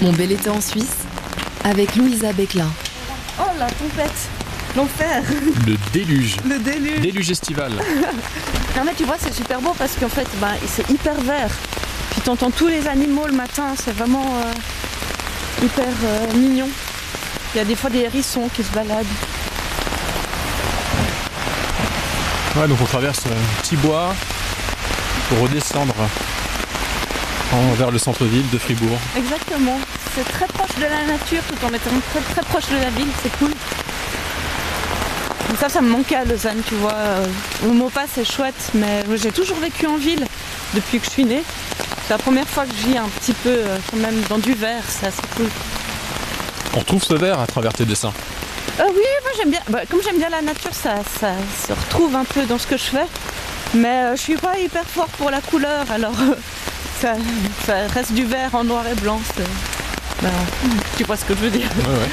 Mon bel été en Suisse, avec Louisa Béclin. Oh la tempête, l'enfer. Le déluge. Le déluge. Déluge estival. Non mais tu vois, c'est super beau parce qu'en fait, c'est hyper vert. Puis t'entends tous les animaux le matin, c'est vraiment hyper mignon. Il y a des fois des hérissons qui se baladent. Ouais, donc on traverse un petit bois pour redescendre vers le centre-ville de Fribourg. Exactement. C'est très proche de la nature tout en étant très très proche de la ville, c'est cool. Donc ça me manquait à Lausanne, tu vois. Au Maupas c'est chouette, mais j'ai toujours vécu en ville depuis que je suis née. C'est la première fois que je vis un petit peu quand même dans du vert, c'est assez cool. On retrouve ce vert à travers tes dessins. Oui, moi j'aime bien. Comme j'aime bien la nature, ça se retrouve un peu dans ce que je fais. Mais je suis pas hyper fort pour la couleur, alors ça reste du vert en noir et blanc. Tu vois ce que je veux dire. Ouais.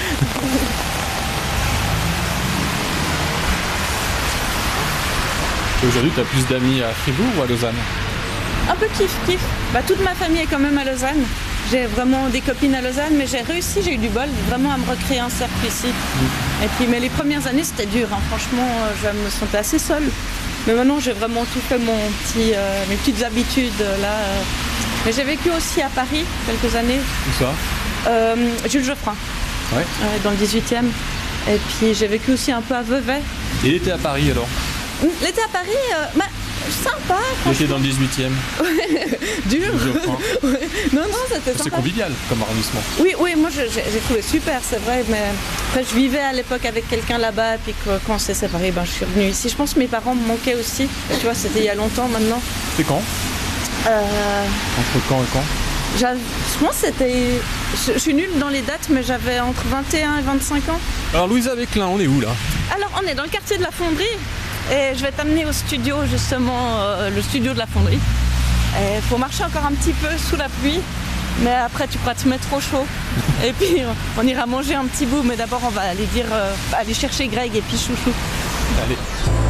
Et aujourd'hui, tu as plus d'amis à Fribourg ou à Lausanne? Un peu kiff. Toute ma famille est quand même à Lausanne. J'ai vraiment des copines à Lausanne, mais j'ai eu du bol vraiment à me recréer un cercle ici. Et puis, mais les premières années, c'était dur. Hein. Franchement, je me sentais assez seule. Mais maintenant, j'ai vraiment tout fait mes petites habitudes là. Mais j'ai vécu aussi à Paris quelques années. Où ça? Jules Geoffrin, Ouais. dans le 18e. Et puis j'ai vécu aussi un peu à Vevey. Et l'été à Paris alors? L'été à Paris, sympa. L'été dans le 18e. Dur. Ouais. Non, c'était sympa. C'est convivial comme arrondissement. Oui, moi j'ai trouvé super, c'est vrai, mais après je vivais à l'époque avec quelqu'un là-bas, puis quand on s'est séparés, je suis revenue ici. Je pense que mes parents me manquaient aussi, tu vois, c'était il y a longtemps maintenant. C'est quand? Entre quand et quand? Je pense que c'était... Je suis nulle dans les dates, mais j'avais entre 21 et 25 ans. Alors Louisa Béclin, on est où là? Alors on est dans le quartier de la Fonderie, et je vais t'amener au studio, justement, le studio de la Fonderie. Il faut marcher encore un petit peu sous la pluie, mais après tu pourras te mettre au chaud. Et puis on ira manger un petit bout, mais d'abord on va aller chercher Greg et puis Chouchou. Allez.